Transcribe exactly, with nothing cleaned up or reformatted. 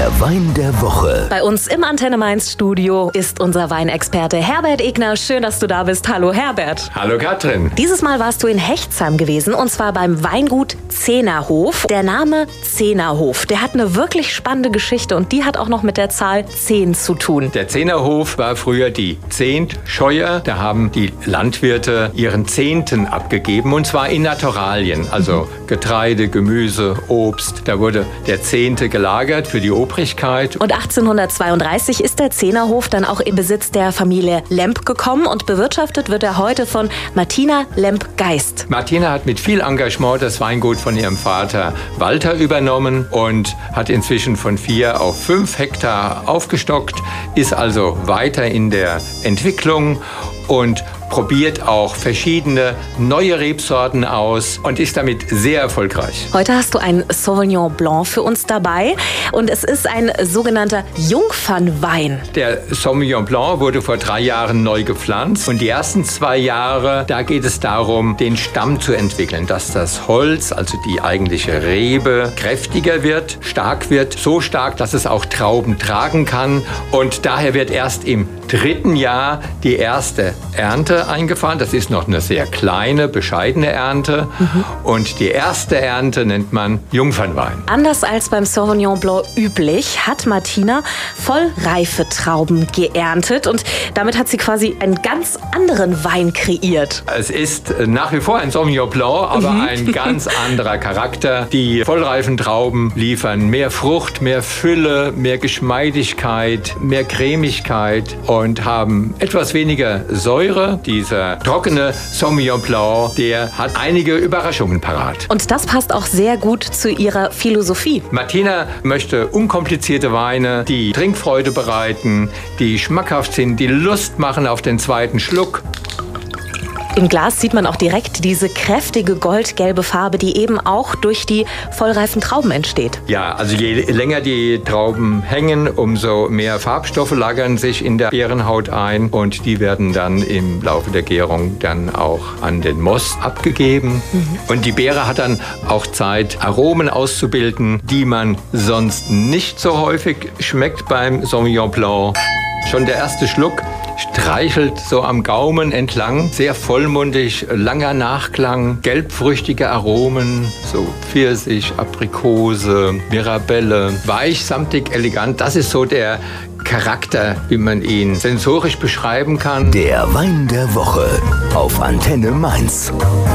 Der Wein der Woche. Bei uns im Antenne Mainz Studio ist unser Weinexperte Herbert Egner. Schön, dass du da bist. Hallo Herbert. Hallo Katrin. Dieses Mal warst du in Hechtsheim gewesen und zwar beim Weingut Zehnerhof. Der Name Zehnerhof, der hat eine wirklich spannende Geschichte und die hat auch noch mit der Zahl zehn zu tun. Der Zehnerhof war früher die Zehntscheuer. Da haben die Landwirte ihren Zehnten abgegeben und zwar in Naturalien, also Getreide, Gemüse, Obst. Da wurde der Zehnte gelagert für die Obrigkeit. Und achtzehnhundertzweiunddreißig ist der Zehnerhof dann auch in Besitz der Familie Lemp gekommen und bewirtschaftet wird er heute von Martina Lemp-Geist. Martina hat mit viel Engagement das Weingut von ihrem Vater Walter übernommen und hat inzwischen von vier auf fünf Hektar aufgestockt, ist also weiter in der Entwicklung und probiert auch verschiedene neue Rebsorten aus und ist damit sehr erfolgreich. Heute hast du ein Sauvignon Blanc für uns dabei und es ist ein sogenannter Jungfernwein. Der Sauvignon Blanc wurde vor drei Jahren neu gepflanzt und die ersten zwei Jahre, da geht es darum, den Stamm zu entwickeln, dass das Holz, also die eigentliche Rebe, kräftiger wird, stark wird, so stark, dass es auch Trauben tragen kann und daher wird erst im dritten Jahr die erste Ernte eingefahren. Das ist noch eine sehr kleine, bescheidene Ernte. Mhm. Und die erste Ernte nennt man Jungfernwein. Anders als beim Sauvignon Blanc üblich, hat Martina vollreife Trauben geerntet. Und damit hat sie quasi einen ganz anderen Wein kreiert. Es ist nach wie vor ein Sauvignon Blanc, aber mhm. ein ganz anderer Charakter. Die vollreifen Trauben liefern mehr Frucht, mehr Fülle, mehr Geschmeidigkeit, mehr Cremigkeit und haben etwas weniger Säure. Dieser trockene Sauvignon Blanc, der hat einige Überraschungen parat. Und das passt auch sehr gut zu ihrer Philosophie. Martina möchte unkomplizierte Weine, die Trinkfreude bereiten, die schmackhaft sind, die Lust machen auf den zweiten Schluck. Im Glas sieht man auch direkt diese kräftige goldgelbe Farbe, die eben auch durch die vollreifen Trauben entsteht. Ja, also je länger die Trauben hängen, umso mehr Farbstoffe lagern sich in der Beerenhaut ein und die werden dann im Laufe der Gärung dann auch an den Most abgegeben. Mhm. Und die Beere hat dann auch Zeit, Aromen auszubilden, die man sonst nicht so häufig schmeckt beim Sauvignon Blanc. Schon der erste Schluck streichelt so am Gaumen entlang, sehr vollmundig, langer Nachklang, gelbfrüchtige Aromen, so Pfirsich, Aprikose, Mirabelle, weich, samtig, elegant. Das ist so der Charakter, wie man ihn sensorisch beschreiben kann. Der Wein der Woche auf Antenne Mainz.